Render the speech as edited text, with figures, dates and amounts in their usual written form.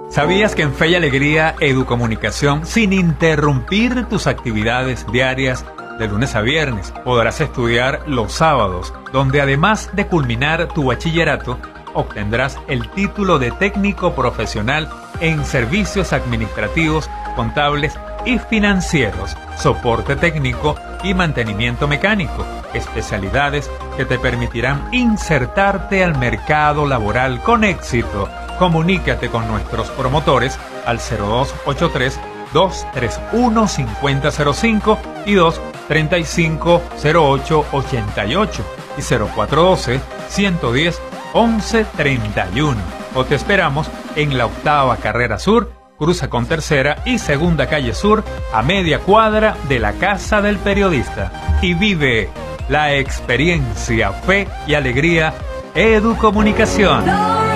¿Sabías que en Fe y Alegría Educomunicación, sin interrumpir tus actividades diarias de lunes a viernes, podrás estudiar los sábados, donde además de culminar tu bachillerato, obtendrás el título de técnico profesional en servicios administrativos, contables y financieros, soporte técnico y mantenimiento mecánico, especialidades que te permitirán insertarte al mercado laboral con éxito? Comunícate con nuestros promotores al 0283-231-5005 y 235-0888 y 0412-110-1131. O te esperamos en la 8ª Carrera Sur, cruza con 3ª y 2ª Calle Sur, a media cuadra de la Casa del Periodista. Y vive la experiencia Fe y Alegría Educomunicación.